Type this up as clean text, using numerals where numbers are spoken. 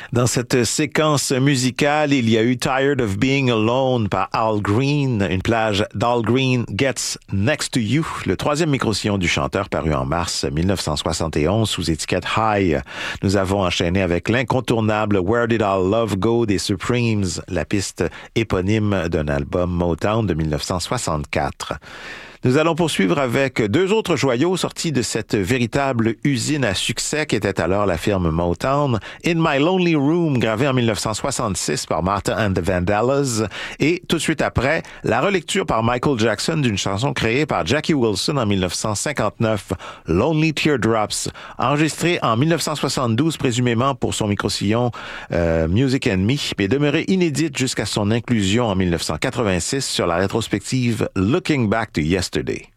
Dans cette séquence musicale, il y a eu Tired of Being Alone par Al Green, une plage d'Al Green Gets Next to You, le troisième micro-sillon du chanteur paru en mars 1971 sous étiquette High. Nous avons enchaîné avec l'incontournable Where Did Our Love Go des Supremes, la piste éponyme d'un album Motown de 1964. Nous allons poursuivre avec deux autres joyaux sortis de cette véritable usine à succès qui était alors la firme Motown. In My Lonely Room, gravé en 1966 par Martha and the Vandellas. Et tout de suite après, la relecture par Michael Jackson d'une chanson créée par Jackie Wilson en 1959, Lonely Teardrops, enregistrée en 1972 présumément pour son micro-sillon Music and Me, mais demeurée inédite jusqu'à son inclusion en 1986 sur la rétrospective Looking Back to Yesterday.